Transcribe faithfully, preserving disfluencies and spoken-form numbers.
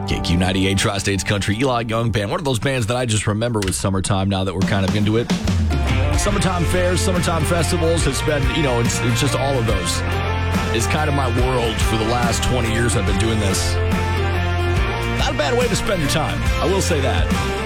K Q ninety-eight Tri-States Country, Eli Young Band. One of those bands that I just remember with summertime now that we're kind of into it. Summertime fairs, summertime festivals. It's been, you know, it's, it's just all of those. It's kind of my world for the last twenty years I've been doing this. Not a bad way to spend your time. I will say that.